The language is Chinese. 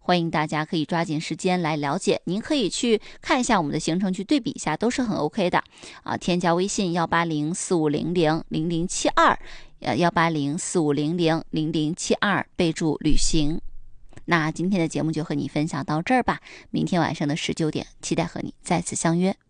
欢迎大家可以抓紧时间来了解。您可以去看一下我们的行程，去对比一下，都是很 OK 的啊。添加微信18045000072，18045000072，备注旅行。那今天的节目就和你分享到这儿吧，明天晚上的19点，期待和你再次相约。